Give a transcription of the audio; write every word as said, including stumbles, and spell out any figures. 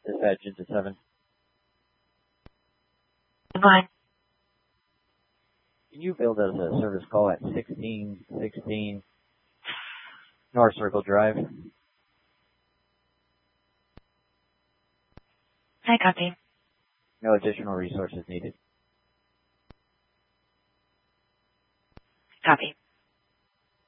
Dispatch into seven. Fine. Can you build us a service call at sixteen sixteen North Circle Drive? I copy. No additional resources needed. Copy.